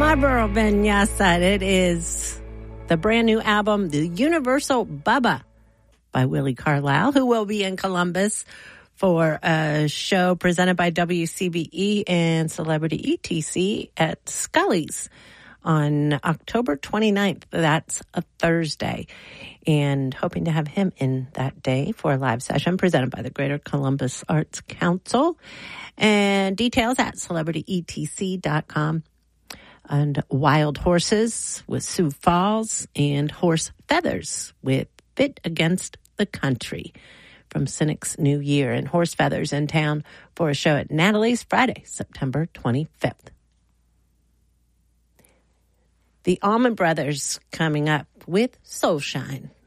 Marlboro Vinyasa. It is the brand new album, The Universal Bubba by Willie Carlisle, who will be in Columbus for a show presented by WCBE and Celebrity ETC at Scully's on October 29th. That's a Thursday. And hoping to have him in that day for a live session presented by the Greater Columbus Arts Council. And details at celebrityetc.com. And Wild Horses with Sioux Falls and Horse Feathers with Fit Against the Country from Cynic's New Year. And Horse Feathers in town for a show at Natalie's Friday, September 25th. The Allman Brothers coming up with Soul Shine.